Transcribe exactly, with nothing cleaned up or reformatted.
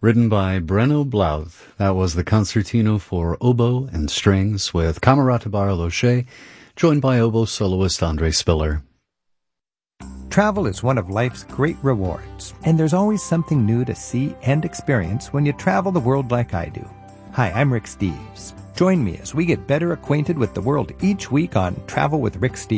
written by Brenno Blauth. That was the concertino for oboe and strings with Camerata Barloche, joined by oboe soloist Andre Spiller. Travel is one of life's great rewards, and there's always something new to see and experience when you travel the world like I do. Hi, I'm Rick Steves. Join me as we get better acquainted with the world each week on Travel with Rick Steves.